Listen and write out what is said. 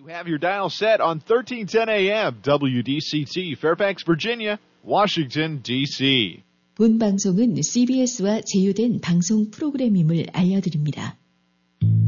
You have your dial set on 1310 AM, WDCT, Fairfax, Virginia, Washington, D.C. 본 방송은 CBS와 제휴된 방송 프로그램임을 알려드립니다.